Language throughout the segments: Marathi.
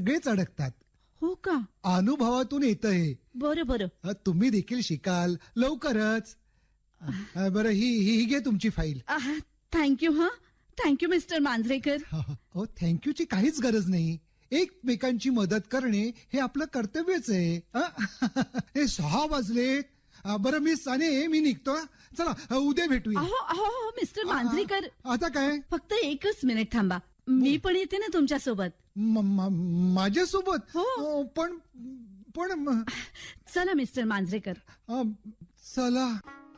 सगळेच अडकतात. हो का? अनुभवातून येतं हे. बरं बरं. तुम्ही देखील शिकाल लवकरच. बरं ही घे तुमची file. Thank you. Thank you mister Manjrekar. हो, थँक्यूची काहीच गरज नाही. एकमेकांची मदत करणे हे आपलं कर्तव्यच आहे. हे 6 वाजले. बरं मी साने, मी निघतो. चला उद्या भेटूया. अहो मिस्टर मांजरेकर, आता काय? फक्त 1 मिनिट थांबा. मी पण येते ना तुमच्या सोबत. माझ्यासोबत? हो. पण चला मिस्टर मांजरेकर. चला.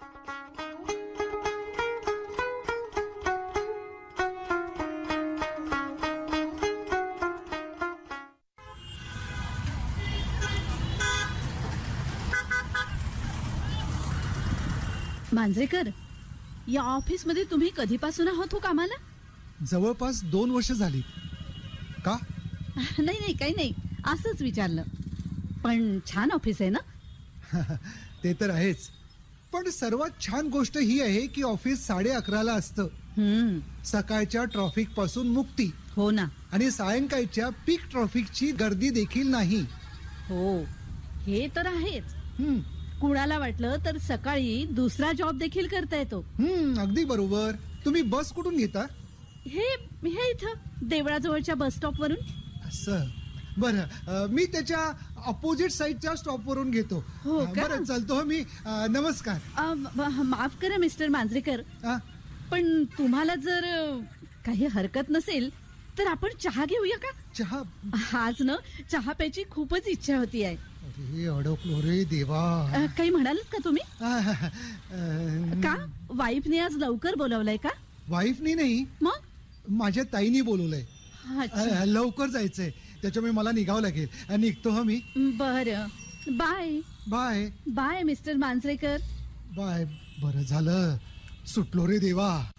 मांजरेकर, या ऑफिस मध्ये तुम्ही कधीपासून आहात हो कामाला? जवळपास 2 वर्ष झाली. का? नाही काही नाही, असंच विचारलं. पण छान ऑफिस आहे ना? ते तर आहेच. पण सर्वात छान गोष्ट ही आहे की ऑफिस 11:30ला असतं. सकाळच्या ट्रॉफिक पासून मुक्ती. हो ना. आणि सायंकाळच्या पीक ट्रॉफिकची गर्दी देखील नाही. हो, हे तर आहेच. कुणाला वाटलं तर सकाळी दुसरा जॉब देखील करता येतो. अगदी बरोबर. तुम्ही बस कुठून घेता? हे इथं देवळाजवळच्या बस स्टॉप वरून. असं. बरं, मी त्याच्या अपोजिट साइडच्या स्टॉप वरून घेतो. हो का? बरं, चलतो मी. नमस्कार. माफ करा मिस्टर मांजरेकर, पण तुम्हाला जर काही हरकत नसेल तर आपण चहा घेऊया का? चहा? आज ना चहा प्यायची खूपच इच्छा होती आहे. अरे अडकलो रे देवा. काही म्हणालात का तुम्ही? का वाईफने आज लवकर बोलवलंय का? वाईफनी नाही, मग माझ्या ताईनी बोलवलंय. लवकर जायचंय, त्याच्यामुळे मला निघावं लागेल. निघतो हो मी. बरं, bye. Bye bye mister Manjrekar. Bye. बरं झालं, सुटलो रे देवा.